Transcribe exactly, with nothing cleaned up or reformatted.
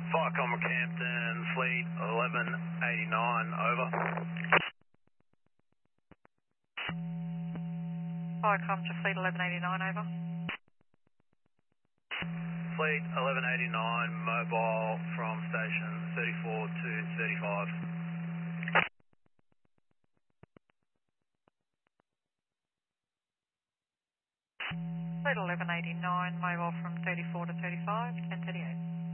Fire Comma Campton, Fleet eleven eighty-nine, over. Fire com to Fleet eleven eighty-nine, over. Fleet eleven eighty-nine, mobile from station thirty-four to thirty-five. Fleet eleven eighty-nine, mobile from thirty-four to thirty-five, ten thirty-eight.